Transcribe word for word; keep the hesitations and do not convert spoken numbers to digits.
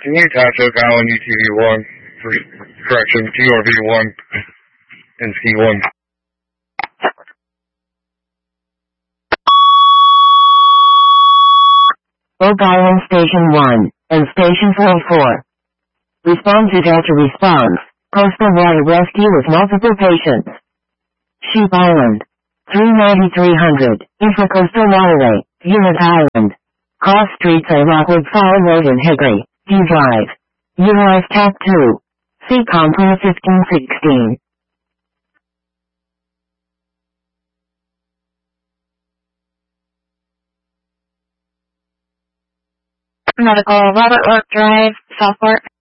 Utah Oak Island U T V one, for correction, T R V one, and Ski one. Oak Island Station one, and Station forty-four. Respond to Delta response. Coastal Water Rescue with multiple patients. Sheep Island. three ninety-three hundred, Intracoastal Waterway, Unit Island. Cross streets are Rockwood Fire Road and Hickory, D Drive. Utilize C A P two. See Contour fifteen sixteen. Medical Robert Work Drive, Southport.